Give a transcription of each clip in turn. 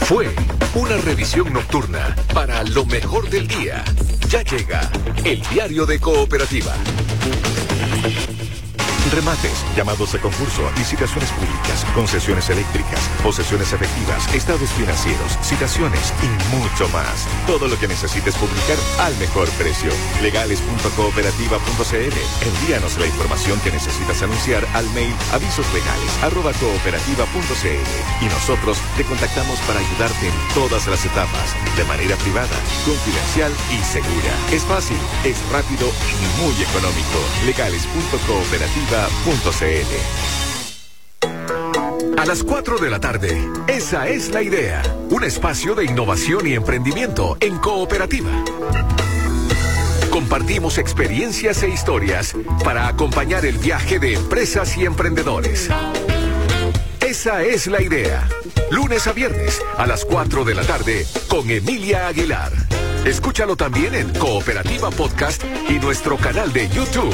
Fue una revisión nocturna para lo mejor del día. Ya llega el diario de Cooperativa. Remates, llamados a concurso, licitaciones públicas, concesiones eléctricas, posesiones efectivas, estados financieros, citaciones y mucho más. Todo lo que necesites publicar al mejor precio. Legales.cooperativa.cl. Envíanos la información que necesitas anunciar al mail avisoslegales@cooperativa.cl y nosotros te contactamos para ayudarte en todas las etapas, de manera privada, confidencial y segura. Es fácil, es rápido y muy económico. Legales.cooperativa.cl. A las 4 de la tarde, esa es la idea. Un espacio de innovación y emprendimiento en Cooperativa. Compartimos experiencias e historias para acompañar el viaje de empresas y emprendedores. Esa es la idea. Lunes a viernes a las 4 de la tarde con Emilia Aguilar. Escúchalo también en Cooperativa Podcast y nuestro canal de YouTube.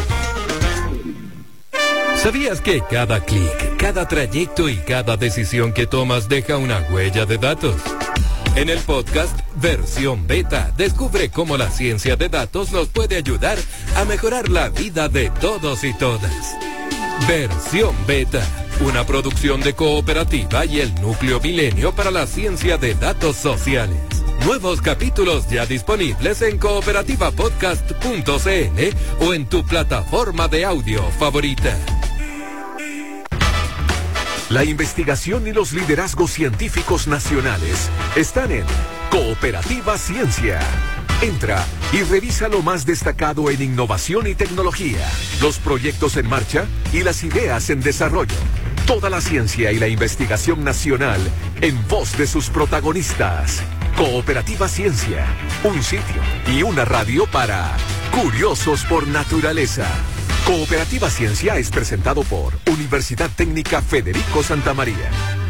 ¿Sabías que cada clic, cada trayecto y cada decisión que tomas deja una huella de datos? En el podcast Versión Beta, descubre cómo la ciencia de datos nos puede ayudar a mejorar la vida de todos y todas. Versión Beta, una producción de Cooperativa y el Núcleo Milenio para la Ciencia de Datos Sociales. Nuevos capítulos ya disponibles en cooperativapodcast.cl o en tu plataforma de audio favorita. La investigación y los liderazgos científicos nacionales están en Cooperativa Ciencia. Entra y revisa lo más destacado en innovación y tecnología, los proyectos en marcha y las ideas en desarrollo. Toda la ciencia y la investigación nacional en voz de sus protagonistas. Cooperativa Ciencia, un sitio y una radio para curiosos por naturaleza. Cooperativa Ciencia es presentado por Universidad Técnica Federico Santa María.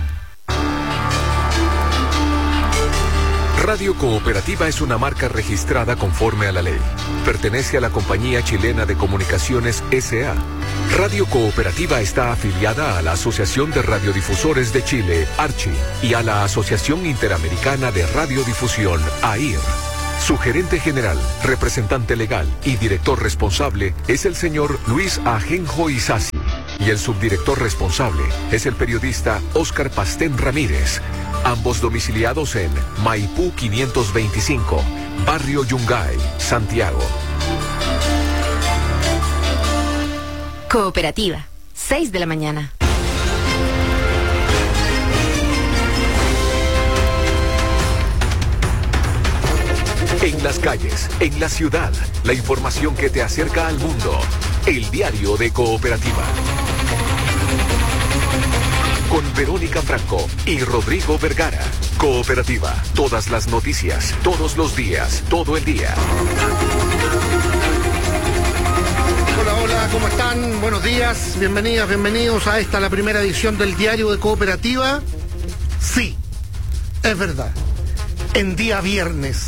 Radio Cooperativa es una marca registrada conforme a la ley. Pertenece a la Compañía Chilena de Comunicaciones S.A. Radio Cooperativa está afiliada a la Asociación de Radiodifusores de Chile, ARCHI, y a la Asociación Interamericana de Radiodifusión, AIR. Su gerente general, representante legal y director responsable es el señor Luis Ajenjo Isasi. Y el subdirector responsable es el periodista Óscar Pastén Ramírez. Ambos domiciliados en Maipú 525, Barrio Yungay, Santiago. Cooperativa, 6 de la mañana. En las calles, en la ciudad, la información que te acerca al mundo. El diario de Cooperativa. Con Verónica Franco y Rodrigo Vergara. Cooperativa, todas las noticias, todos los días, todo el día. Hola, hola, ¿cómo están? Buenos días, bienvenidas, bienvenidos a esta, la primera edición del diario de Cooperativa. Sí, es verdad, en día viernes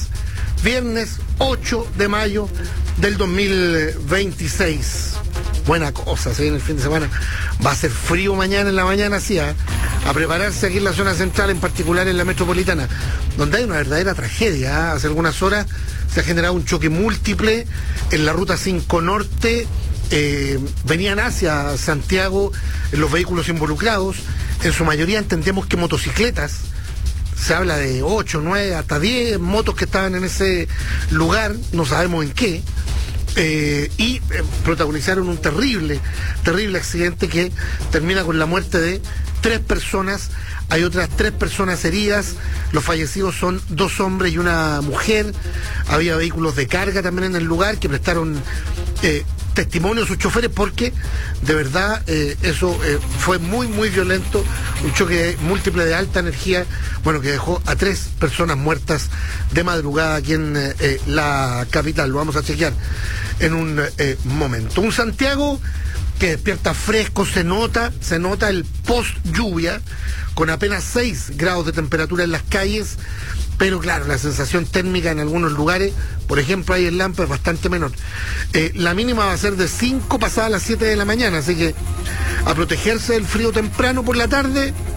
8 de mayo del 2026. Buena cosa, se viene el fin de semana. Va a ser frío mañana en la mañana, sí, a prepararse aquí en la zona central, en particular en la metropolitana, donde hay una verdadera tragedia. Hace algunas horas se ha generado un choque múltiple en la ruta 5 Norte. Venían hacia Santiago los vehículos involucrados, en su mayoría entendemos que motocicletas. Se habla de 8, 9, hasta 10 motos que estaban en ese lugar, no sabemos en qué, y protagonizaron un terrible accidente que termina con la muerte de 3 personas. Hay otras 3 personas heridas. Los fallecidos son 2 hombres y una mujer. Había vehículos de carga también en el lugar que prestaron testimonio a sus choferes, porque de verdad eso fue muy violento, un choque múltiple de alta energía, bueno, que dejó a 3 personas muertas de madrugada aquí en la capital. Lo vamos a chequear en un momento. Un Santiago que despierta fresco, se nota el post lluvia, con apenas 6 grados de temperatura en las calles, pero claro, la sensación térmica en algunos lugares, por ejemplo ahí en Lampa, es bastante menor. La mínima va a ser de 5 pasadas las 7 de la mañana, así que a protegerse del frío temprano por la tarde,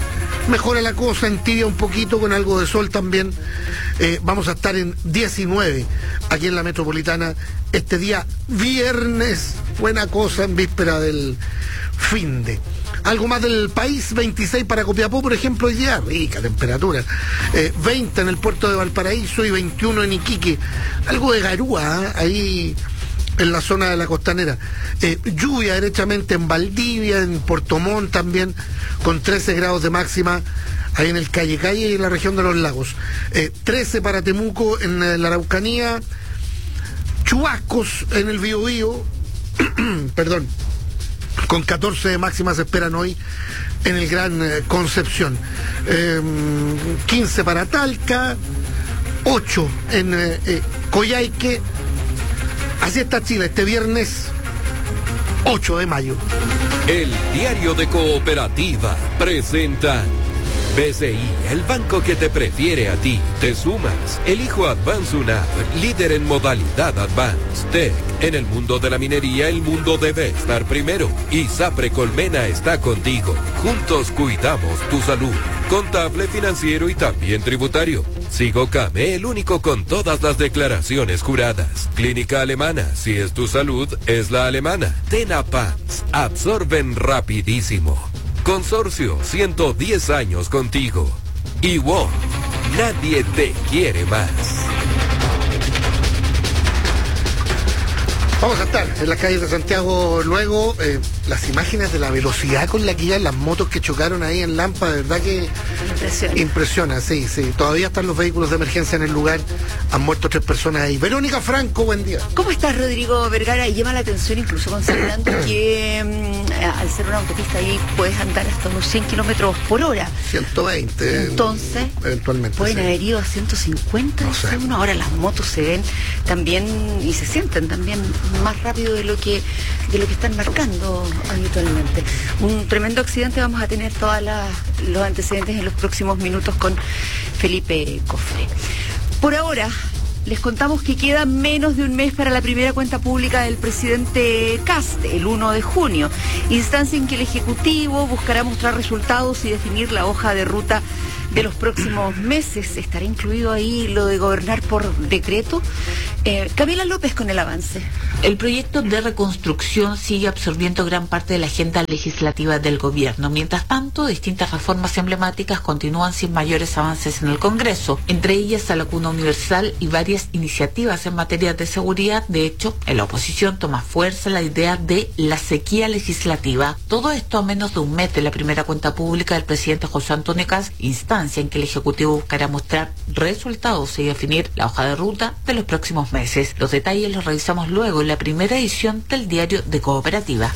mejora la cosa, entibia un poquito con algo de sol también. Vamos a estar en 19 aquí en la metropolitana este día viernes. Buena cosa en víspera del finde. Algo más del país, 26 para Copiapó, por ejemplo, hoy día, rica temperatura. 20 en el puerto de Valparaíso y 21 en Iquique. Algo de garúa, ahí en la zona de la costanera. Lluvia derechamente en Valdivia, en Puerto Montt también, con 13 grados de máxima, ahí en el Calle y en la región de los lagos. 13 para Temuco en la Araucanía. Chubascos en el Biobío, perdón, con 14 de máxima se esperan hoy en el Gran Concepción. 15 para Talca, 8 en Coyhaique. Así está Chile este viernes 8 de mayo. El Diario de Cooperativa presenta BCI, el banco que te prefiere a ti. Te sumas. Elijo Advance UNAV, líder en modalidad Advance. Tech, en el mundo de la minería, el mundo debe estar primero. Y Sapre Colmena está contigo. Juntos cuidamos tu salud. Contable, financiero y también tributario. Sigo Came, el único con todas las declaraciones juradas. Clínica Alemana, si es tu salud, es la alemana. Tenapans, absorben rapidísimo. Consorcio, 110 años contigo. Y WOM, nadie te quiere más. Vamos a estar en las calles de Santiago luego. Las imágenes de la velocidad con la que iban las motos que chocaron ahí en Lampa, de verdad que impresiona, sí. Todavía están los vehículos de emergencia en el lugar. Han muerto 3 personas ahí. Verónica Franco, buen día. ¿Cómo estás, Rodrigo Vergara? Y llama la atención, incluso considerando que al ser una autopista ahí puedes andar hasta unos 100 kilómetros por hora. 120. Entonces, eventualmente. Pueden haber ido a 150. No sé. Ahora las motos se ven también y se sienten también más rápido de lo que están marcando habitualmente. Un tremendo accidente. Vamos a tener todos los antecedentes en los próximos minutos con Felipe Cofre. Por ahora, les contamos que queda menos de un mes para la primera cuenta pública del presidente Kast, el 1 de junio, instancia en que el Ejecutivo buscará mostrar resultados y definir la hoja de ruta de los próximos meses. ¿Estará incluido ahí lo de gobernar por decreto? Camila López con el avance. El proyecto de reconstrucción sigue absorbiendo gran parte de la agenda legislativa del gobierno. Mientras tanto, distintas reformas emblemáticas continúan sin mayores avances en el Congreso, entre ellas la vacuna universal y varias iniciativas en materia de seguridad. De hecho, en la oposición toma fuerza la idea de la sequía legislativa. Todo esto a menos de un mes de la primera cuenta pública del presidente José Antonio Kast, instancia en que el Ejecutivo buscará mostrar resultados y definir la hoja de ruta de los próximos meses. Los detalles los revisamos luego en la primera edición del Diario de Cooperativa.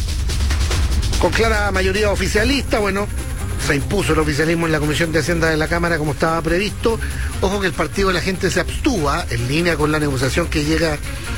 Con clara mayoría oficialista, se impuso el oficialismo en la Comisión de Hacienda de la Cámara como estaba previsto. Ojo que el Partido de la Gente se abstuvo en línea con la negociación que llega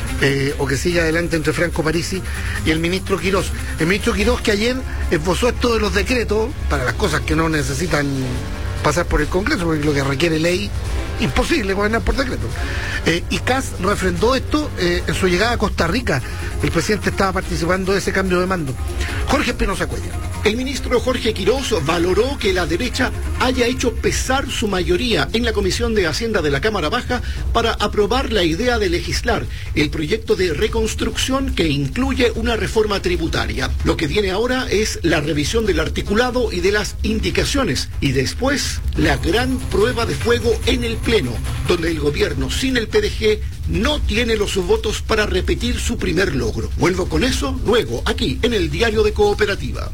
o que sigue adelante entre Franco Parisi y el ministro Quirós. El ministro Quirós, que ayer esbozó esto de los decretos para las cosas que no necesitan pasar por el Congreso, porque lo que requiere ley, imposible gobernar por decreto. Y Kast refrendó esto en su llegada a Costa Rica. El presidente estaba participando de ese cambio de mando. Jorge Espinosa Cuellar. El ministro Jorge Quirós valoró que la derecha haya hecho pesar su mayoría en la Comisión de Hacienda de la Cámara Baja para aprobar la idea de legislar el proyecto de reconstrucción que incluye una reforma tributaria. Lo que viene ahora es la revisión del articulado y de las indicaciones, y después la gran prueba de fuego en el Pleno, donde el gobierno sin el PDG no tiene los votos para repetir su primer logro. Vuelvo con eso luego, aquí en el Diario de Cooperativa.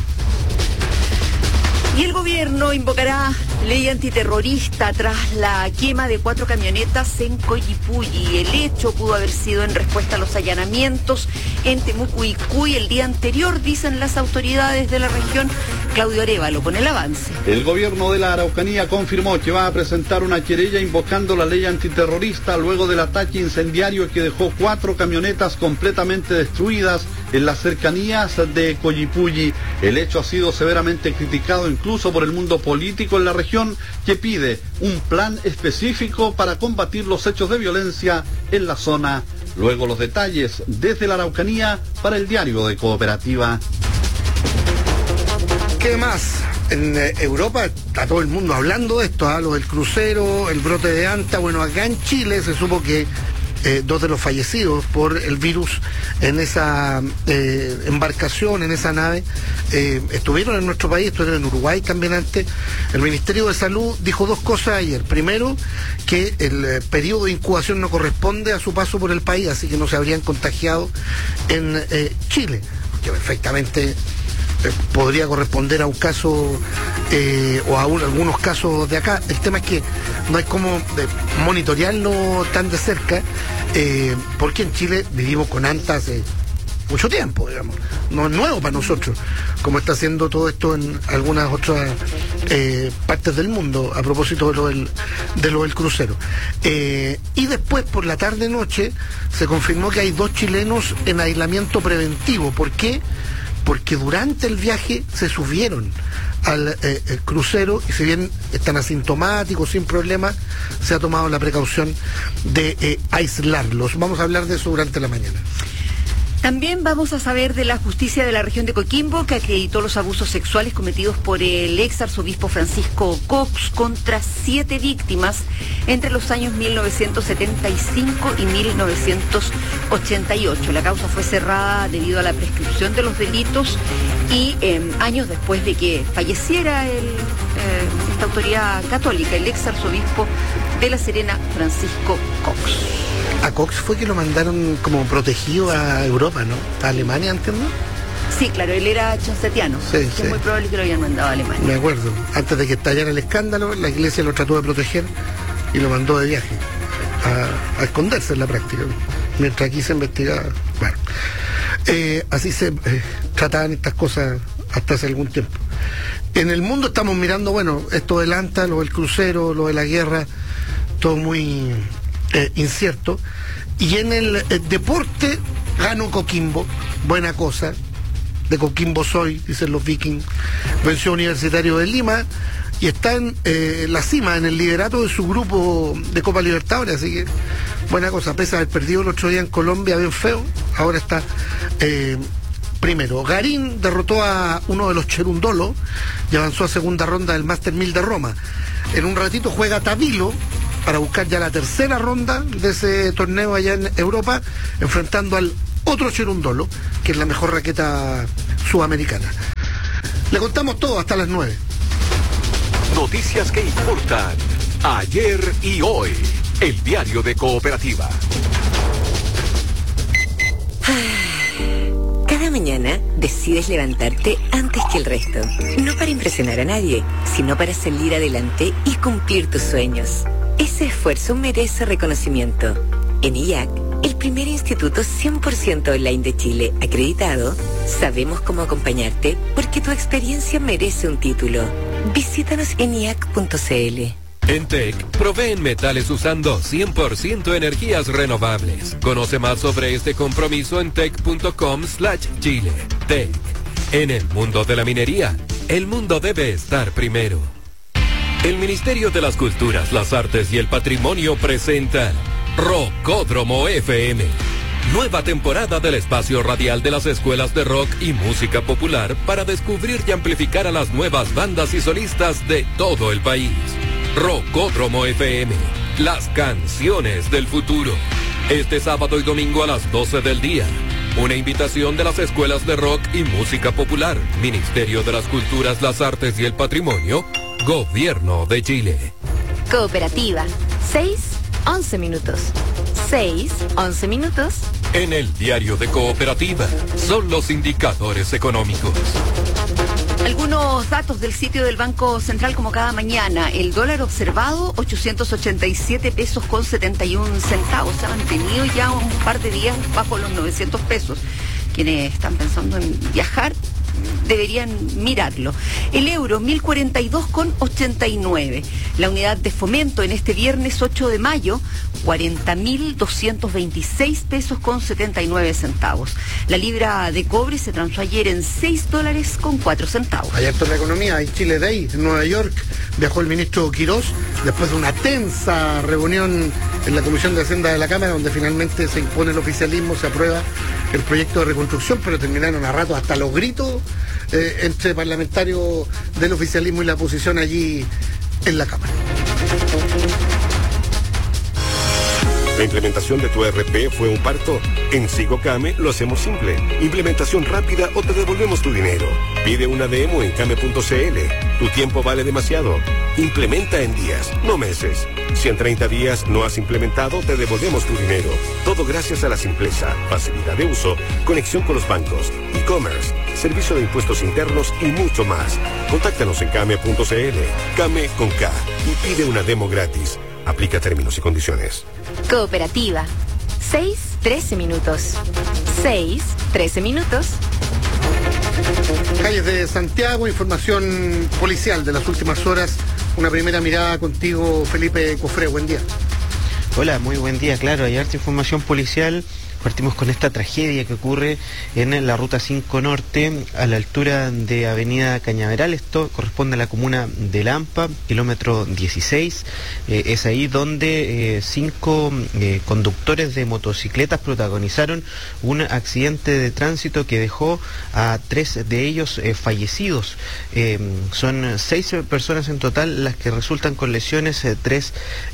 Y el gobierno invocará ley antiterrorista tras la quema de 4 camionetas en Coyhaique. El hecho pudo haber sido en respuesta a los allanamientos en Temuco y Cuy el día anterior, dicen las autoridades de la región. Claudio Arévalo con el avance. El gobierno de la Araucanía confirmó que va a presentar una querella invocando la ley antiterrorista luego del ataque incendiario que dejó 4 camionetas completamente destruidas en las cercanías de Coyhaique. El hecho ha sido severamente criticado incluso por el mundo político en la región, que pide un plan específico para combatir los hechos de violencia en la zona. Luego los detalles desde la Araucanía para el Diario de Cooperativa. ¿Qué más? en Europa está todo el mundo hablando de esto, lo del crucero, el brote de anta. Bueno, acá en Chile se supo que 2 de los fallecidos por el virus en esa embarcación, en esa nave, estuvieron en nuestro país, estuvieron en Uruguay también antes. El Ministerio de Salud dijo 2 cosas ayer. Primero, que el periodo de incubación no corresponde a su paso por el país, así que no se habrían contagiado en Chile, que perfectamente podría corresponder a un caso o a algunos casos de acá. El tema es que no hay como monitorearlo tan de cerca, porque en Chile vivimos con anta hace mucho tiempo, digamos. No es nuevo para nosotros, como está haciendo todo esto en algunas otras partes del mundo, a propósito de lo del crucero. Y después, por la tarde-noche, se confirmó que hay 2 chilenos en aislamiento preventivo. ¿Por qué? Porque durante el viaje se subieron al crucero y si bien están asintomáticos, sin problema, se ha tomado la precaución de aislarlos. Vamos a hablar de eso durante la mañana. También vamos a saber de la justicia de la región de Coquimbo, que acreditó los abusos sexuales cometidos por el ex arzobispo Francisco Cox contra 7 víctimas entre los años 1975 y 1988. La causa fue cerrada debido a la prescripción de los delitos y años después de que falleciera esta autoridad católica, el ex arzobispo de La Serena, Francisco Cox. A Cox fue que lo mandaron como protegido a Europa, ¿no? A Alemania, ¿entiendo? Sí, claro, él era chancetiano. Sí, Es muy probable que lo hayan mandado a Alemania. Me acuerdo. Antes de que estallara el escándalo, la iglesia lo trató de proteger y lo mandó de viaje a esconderse en la práctica. Mientras aquí se investigaba. Bueno, así se trataban estas cosas hasta hace algún tiempo. En el mundo estamos mirando, bueno, esto del anta, lo del crucero, lo de la guerra, todo muy incierto. Y en el deporte ganó Coquimbo, buena cosa. De Coquimbo soy, dicen los Vikings. Venció a Universitario de Lima y está en la cima, en el liderato de su grupo de Copa Libertadores, así que buena cosa. Pese a haber perdido el otro día en Colombia bien feo, ahora está primero. Garín derrotó a uno de los Cherundolo y avanzó a segunda ronda del Master 1000 de Roma. En un ratito juega Tavilo para buscar ya la tercera ronda de ese torneo allá en Europa, enfrentando al otro Cherundolo, que es la mejor raqueta sudamericana. Le contamos todo hasta las 9. Noticias que importan ayer y hoy. El diario de Cooperativa. Cada mañana decides levantarte antes que el resto. No para impresionar a nadie, sino para salir adelante y cumplir tus sueños. Ese esfuerzo merece reconocimiento. En IAC, el primer instituto 100% online de Chile acreditado, sabemos cómo acompañarte porque tu experiencia merece un título. Visítanos en IAC.cl. En TEC, proveen metales usando 100% energías renovables. Conoce más sobre este compromiso en tec.com/Chile. TEC. En el mundo de la minería, el mundo debe estar primero. El Ministerio de las Culturas, las Artes y el Patrimonio presenta Rockódromo FM. Nueva temporada del espacio radial de las escuelas de rock y música popular para descubrir y amplificar a las nuevas bandas y solistas de todo el país. Rockódromo FM, las canciones del futuro. Este sábado y domingo a las 12 del día. Una invitación de las escuelas de rock y música popular, Ministerio de las Culturas, las Artes y el Patrimonio, Gobierno de Chile. Cooperativa. 6-11 minutos. 6-11 minutos. En el diario de Cooperativa son los indicadores económicos. Algunos datos del sitio del Banco Central como cada mañana. El dólar observado, 887 pesos con 71 centavos. Se ha mantenido ya un par de días bajo los 900 pesos. Quienes están pensando en viajar deberían mirarlo. El euro, 1042,89. La unidad de fomento en este viernes 8 de mayo, 40.226 pesos con 79 centavos. La libra de cobre se transó ayer en $6.04. Ayer toda la economía, hay Chile Day en Nueva York, viajó el ministro Quirós después de una tensa reunión en la Comisión de Hacienda de la Cámara, donde finalmente se impone el oficialismo, se aprueba el proyecto de reconstrucción, pero terminaron a rato hasta los gritos entre parlamentarios del oficialismo y la oposición allí en la Cámara. ¿La implementación de tu ERP fue un parto? En Sigocame lo hacemos simple. Implementación rápida o te devolvemos tu dinero. Pide una demo en came.cl. Tu tiempo vale demasiado. Implementa en días, no meses. Si en 30 días no has implementado, te devolvemos tu dinero. Todo gracias a la simpleza, facilidad de uso, conexión con los bancos, e-commerce, servicio de impuestos internos y mucho más. Contáctanos en came.cl. Came con K y pide una demo gratis. Aplica términos y condiciones. Cooperativa. 6-13 minutos. 6-13 minutos. Calles de Santiago, información policial de las últimas horas. Una primera mirada contigo, Felipe Cofré. Buen día. Hola, muy buen día. Claro, hay harta información policial. Partimos con esta tragedia que ocurre en la Ruta 5 Norte, a la altura de Avenida Cañaveral. Esto corresponde a la comuna de Lampa, kilómetro 16. Es ahí donde 5 conductores de motocicletas protagonizaron un accidente de tránsito que dejó a 3 de ellos fallecidos. Son 6 personas en total las que resultan con lesiones, 3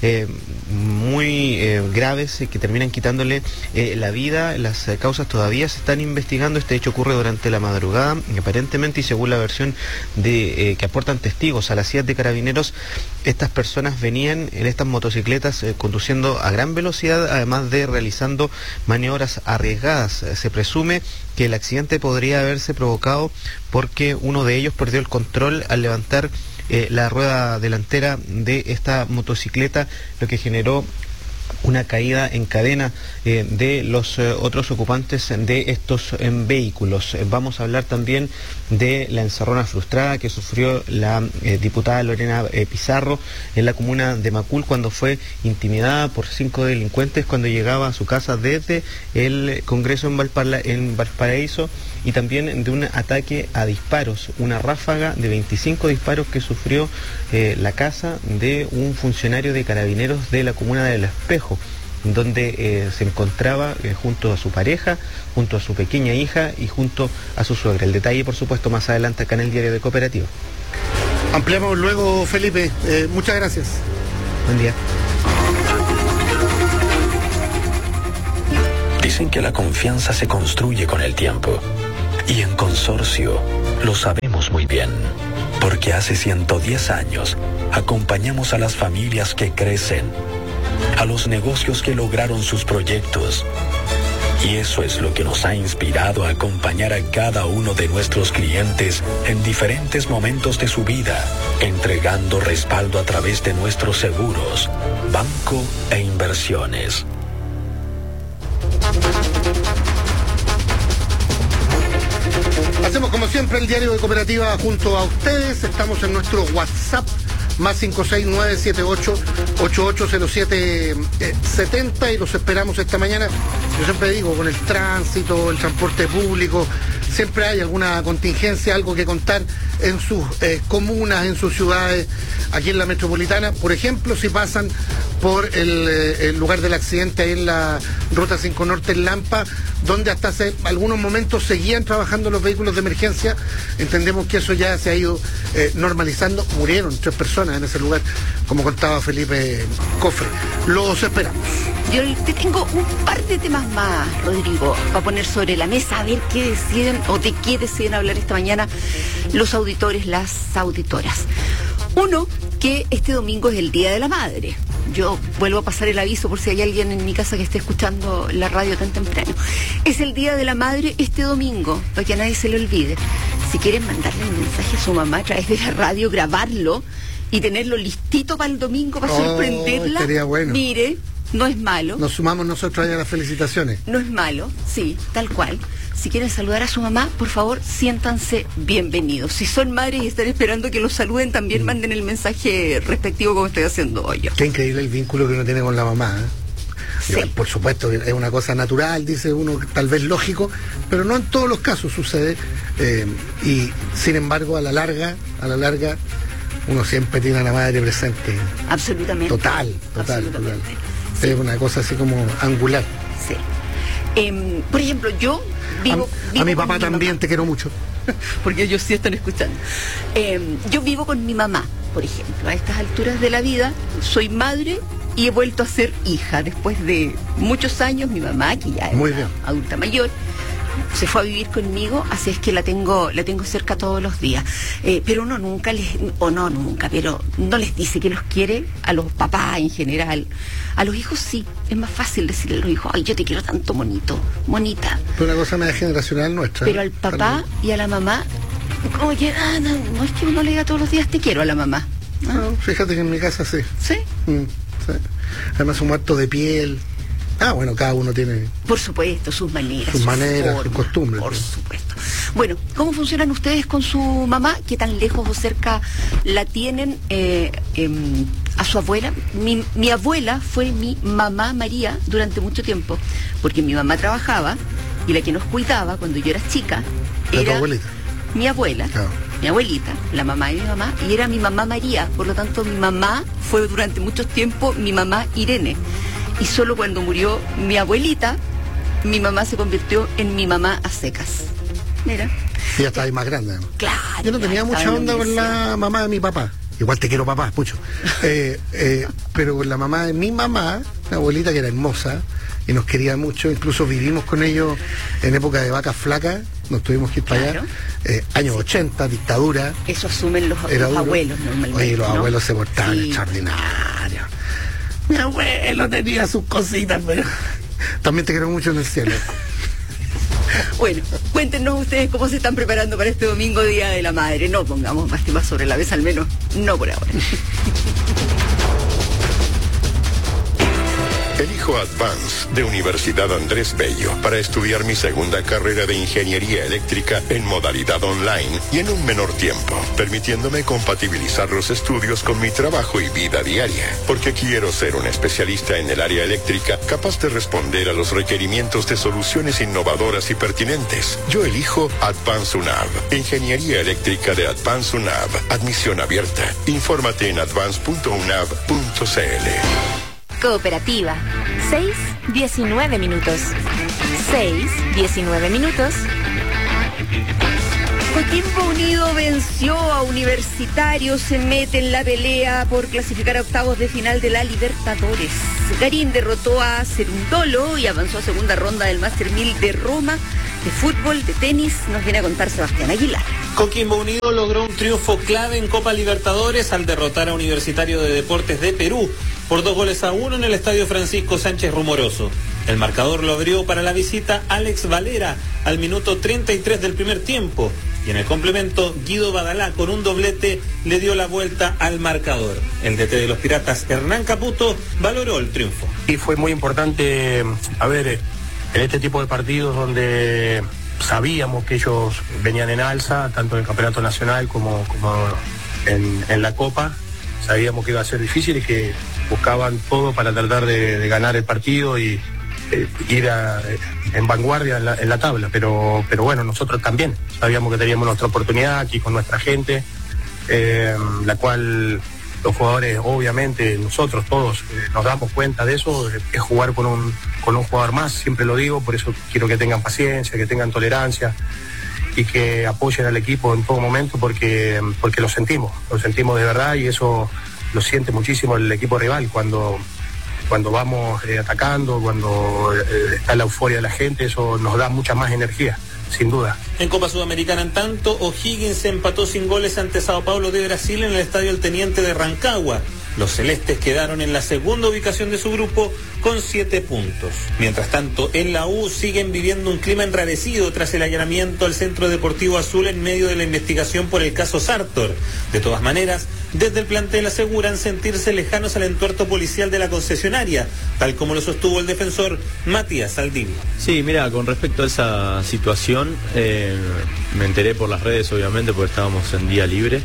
muy graves que terminan quitándole la vida. Las causas todavía se están investigando. Este hecho ocurre durante la madrugada, aparentemente, y según la versión de que aportan testigos a las 7 de Carabineros, estas personas venían en estas motocicletas conduciendo a gran velocidad, además de realizando maniobras arriesgadas. Se presume que el accidente podría haberse provocado porque uno de ellos perdió el control al levantar la rueda delantera de esta motocicleta, lo que generó una caída en cadena de los otros ocupantes de estos vehículos. Vamos a hablar también de la encerrona frustrada que sufrió la diputada Lorena Pizarro en la comuna de Macul cuando fue intimidada por 5 delincuentes cuando llegaba a su casa desde el Congreso en Valparaíso, y también de un ataque a disparos, una ráfaga de 25 disparos que sufrió la casa de un funcionario de Carabineros de la comuna del Espejo, donde se encontraba junto a su pareja, junto a su pequeña hija y junto a su suegra. El detalle, por supuesto, más adelante acá en el Diario de Cooperativa. Ampliamos luego, Felipe. Muchas gracias. Buen día. Dicen que la confianza se construye con el tiempo. Y en Consorcio lo sabemos muy bien, porque hace 110 años acompañamos a las familias que crecen, a los negocios que lograron sus proyectos. Y eso es lo que nos ha inspirado a acompañar a cada uno de nuestros clientes en diferentes momentos de su vida, entregando respaldo a través de nuestros seguros, banco e inversiones. Hacemos como siempre el Diario de Cooperativa junto a ustedes. Estamos en nuestro WhatsApp, más 569-78880770, y los esperamos esta mañana. Yo siempre digo, con el tránsito, el transporte público, siempre hay alguna contingencia, algo que contar en sus comunas, en sus ciudades, aquí en la metropolitana. Por ejemplo, si pasan por el lugar del accidente ahí en la Ruta 5 Norte en Lampa, donde hasta hace algunos momentos seguían trabajando los vehículos de emergencia. Entendemos que eso ya se ha ido normalizando. Murieron 3 personas en ese lugar, como contaba Felipe Cofre. Los esperamos. Yo te tengo un par de temas más, Rodrigo, para poner sobre la mesa, a ver qué deciden o de qué deciden hablar esta mañana los auditores, las auditoras. Uno, que este domingo es el Día de la Madre. Yo vuelvo a pasar el aviso por si hay alguien en mi casa que esté escuchando la radio tan temprano. Es el Día de la Madre este domingo, para que a nadie se le olvide. Si quieren mandarle un mensaje a su mamá a través de la radio, grabarlo y tenerlo listito para el domingo para sorprenderla. Sería bueno. Mire, no es malo. Nos sumamos nosotros allá a las felicitaciones. No es malo, sí, tal cual. Si quieren saludar a su mamá, por favor, siéntanse bienvenidos. Si son madres y están esperando que los saluden, también manden el mensaje respectivo como estoy haciendo hoy. Qué increíble el vínculo que uno tiene con la mamá, ¿eh? Sí. Por supuesto, es una cosa natural, dice uno, tal vez lógico, pero no en todos los casos sucede. Y sin embargo, a la larga, uno siempre tiene a la madre presente. Absolutamente. Total. Absolutamente. Sí. Es una cosa así como angular. Sí. Por ejemplo, yo vivo a mi papá con también, mamá. te quiero mucho. Porque ellos sí están escuchando. Yo vivo con mi mamá, por ejemplo. A estas alturas de la vida, soy madre y he vuelto a ser hija. Después de muchos años, mi mamá, que ya es adulta mayor, se fue a vivir conmigo, así es que la tengo cerca todos los días. Pero uno nunca pero no les dice que los quiere a los papás en general. A los hijos sí, es más fácil decirle a los hijos, ay, yo te quiero tanto, monito, monita. Pero una cosa más generacional nuestra. Pero al papá y a la mamá, como que, no es que uno le diga todos los días te quiero a la mamá. No, fíjate que en mi casa sí. ¿Sí? Sí. Además un muerto de piel. Bueno, cada uno tiene... Por supuesto, sus maneras, sus costumbres. Por supuesto. Bueno, ¿cómo funcionan ustedes con su mamá? ¿Qué tan lejos o cerca la tienen a su abuela? Mi abuela fue mi mamá María durante mucho tiempo, porque mi mamá trabajaba y la que nos cuidaba cuando yo era chica era... ¿Tu abuelita? Mi abuela. Claro. Mi abuelita, la mamá de mi mamá, y era mi mamá María. Por lo tanto, mi mamá fue durante mucho tiempo mi mamá Irene. Y solo cuando murió mi abuelita, mi mamá se convirtió en mi mamá a secas. Mira. Y ya estaba ahí más grande, ¿no? Claro. Yo no tenía mucha onda con la mamá de mi papá. Igual te quiero, papá, mucho. Pero con la mamá de mi mamá, una abuelita que era hermosa y nos quería mucho, incluso vivimos con ellos en época de vacas flacas, nos tuvimos que ir para allá, años 80, dictadura. Eso asumen los abuelos normalmente. Oye, los abuelos se portaban Sí. extraordinarios. Mi abuelo tenía sus cositas, pero también te quiero mucho en el cielo. Bueno, cuéntenos ustedes cómo se están preparando para este domingo, Día de la Madre. No pongamos más temas sobre la mesa, al menos no por ahora. Elijo Advance de Universidad Andrés Bello para estudiar mi segunda carrera de Ingeniería Eléctrica en modalidad online y en un menor tiempo, permitiéndome compatibilizar los estudios con mi trabajo y vida diaria, porque quiero ser un especialista en el área eléctrica capaz de responder a los requerimientos de soluciones innovadoras y pertinentes. Yo elijo Advance UNAV, Ingeniería Eléctrica de Advance UNAV, admisión abierta. Infórmate en advance.unav.cl. Cooperativa. 6:19 minutos. 6:19 minutos. Coquimbo Unido venció a Universitario, se mete en la pelea por clasificar a octavos de final de la Libertadores. Garín derrotó a Cerundolo y avanzó a segunda ronda del Master 1000 de Roma. De fútbol, de tenis, nos viene a contar Sebastián Aguilar. Coquimbo Unido logró un triunfo clave en Copa Libertadores al derrotar a Universitario de Deportes de Perú por 2-1 en el Estadio Francisco Sánchez Rumoroso. El marcador lo abrió para la visita Alex Valera al minuto 33 del primer tiempo y en el complemento Guido Badalá con un doblete le dio la vuelta al marcador. El DT de los Piratas, Hernán Caputo, valoró el triunfo. Y fue muy importante, en este tipo de partidos donde sabíamos que ellos venían en alza, tanto en el campeonato nacional como en la Copa, sabíamos que iba a ser difícil y que buscaban todo para tratar de ganar el partido y ir en vanguardia en la tabla, pero bueno, nosotros también sabíamos que teníamos nuestra oportunidad aquí con nuestra gente, la cual los jugadores, obviamente, nosotros todos nos damos cuenta de eso, es jugar con un jugador más, siempre lo digo, por eso quiero que tengan paciencia, que tengan tolerancia y que apoyen al equipo en todo momento porque lo sentimos de verdad y eso lo siente muchísimo el equipo rival cuando vamos atacando, cuando está la euforia de la gente, eso nos da mucha más energía, sin duda. En Copa Sudamericana, en tanto, O'Higgins empató sin goles ante Sao Paulo de Brasil en el Estadio El Teniente de Rancagua. Los celestes quedaron en la segunda ubicación de su grupo con 7 puntos. Mientras tanto, en la U siguen viviendo un clima enrarecido tras el allanamiento al Centro Deportivo Azul en medio de la investigación por el caso Sartor. De todas maneras, desde el plantel aseguran sentirse lejanos al entuerto policial de la concesionaria, tal como lo sostuvo el defensor Matías Saldivia. Sí, mira, con respecto a esa situación, me enteré por las redes, obviamente, porque estábamos en día libre.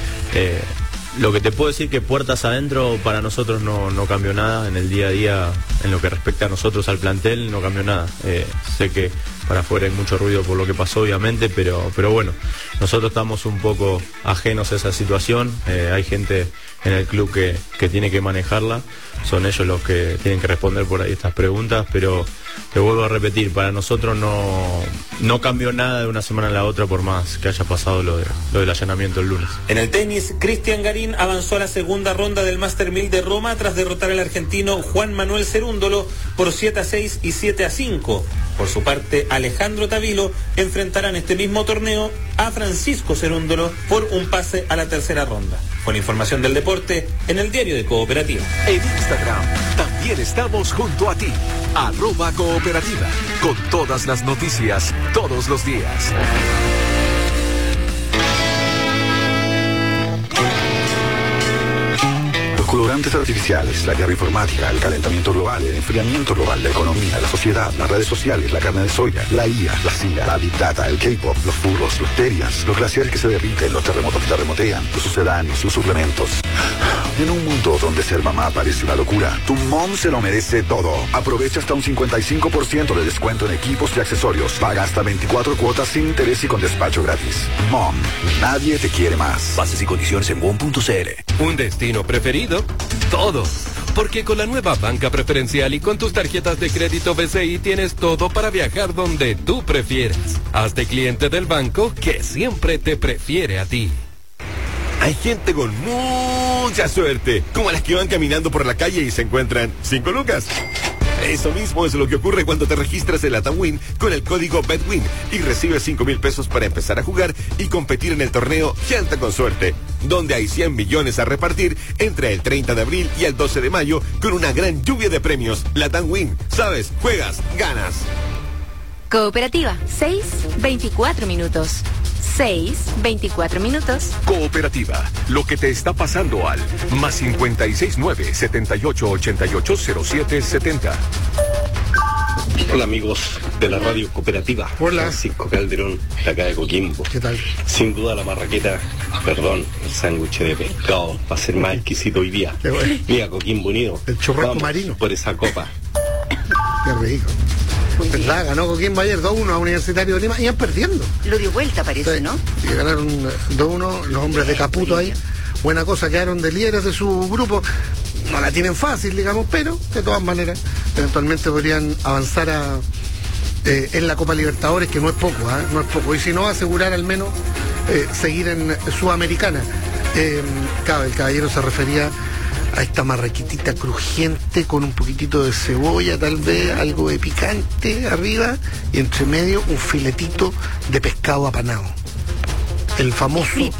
Lo que te puedo decir que puertas adentro para nosotros no cambió nada en el día a día, en lo que respecta a nosotros al plantel, no cambió nada. Sé que para afuera hay mucho ruido por lo que pasó, obviamente, pero bueno, nosotros estamos un poco ajenos a esa situación. Hay gente en el club que tiene que manejarla, son ellos los que tienen que responder por ahí estas preguntas, pero te vuelvo a repetir, para nosotros no cambió nada de una semana a la otra, por más que haya pasado lo del allanamiento el lunes. En el tenis, Cristian Garín avanzó a la segunda ronda del Master 1000 de Roma tras derrotar al argentino Juan Manuel Cerúndolo por 7-6 y 7-5. Por su parte, Alejandro Tavilo enfrentará en este mismo torneo a Francisco Cerúndolo por un pase a la tercera ronda. Con información del deporte en el Diario de Cooperativa. En Instagram también estamos junto a ti, @Cooperativa, con todas las noticias todos los días. Colorantes artificiales, la guerra informática, el calentamiento global, el enfriamiento global, la economía, la sociedad, las redes sociales, la carne de soya, la IA, la CIA, la Big Data, el K-pop, los furros, los terias, los glaciares que se derriten, los terremotos que terremotean, los sucedáneos, los suplementos. En un mundo donde ser mamá parece una locura, tu mom se lo merece todo. Aprovecha hasta un 55% de descuento en equipos y accesorios. Paga hasta 24 cuotas sin interés y con despacho gratis. Mom, nadie te quiere más. Bases y condiciones en WOM.cl. ¿Un destino preferido? Todo. Porque con la nueva banca preferencial y con tus tarjetas de crédito BCI tienes todo para viajar donde tú prefieras. Hazte cliente del banco que siempre te prefiere a ti. Hay gente con mucha suerte, como las que van caminando por la calle y se encuentran 5 lucas. Eso mismo es lo que ocurre cuando te registras en la TANWIN con el código BETWIN y recibes 5,000 pesos para empezar a jugar y competir en el torneo Gente con Suerte, donde hay 100 millones a repartir entre el 30 de abril y el 12 de mayo con una gran lluvia de premios. La TANWIN, sabes, juegas, ganas. Cooperativa, 6:24 minutos. 6:24 minutos. Cooperativa, lo que te está pasando al +569 78880770. Hola amigos de la radio cooperativa. Hola. Francisco Calderón, de acá de Coquimbo. ¿Qué tal? Sin duda la marraqueta, perdón, el sándwich de pescado va a ser más exquisito hoy día. Qué bueno. Mira, Coquimbo Unido. El churrasco vamos marino. por esa copa. Qué rico. ¿Verdad? Ganó Coquimbo ayer 2-1 a Universitario de Lima y iban perdiendo. Lo dio vuelta, parece, ¿no? Sí, ganaron 2-1 los hombres de Caputo ahí. Buena cosa, quedaron de líderes de su grupo. No la tienen fácil, digamos, pero de todas maneras eventualmente podrían avanzar en la Copa Libertadores, que no es poco, no es poco. Y si no, asegurar al menos seguir en Sudamericana. Claro, el caballero se refería a esta marraquetita crujiente con un poquitito de cebolla, tal vez algo de picante arriba, y entre medio un filetito de pescado apanado. El famoso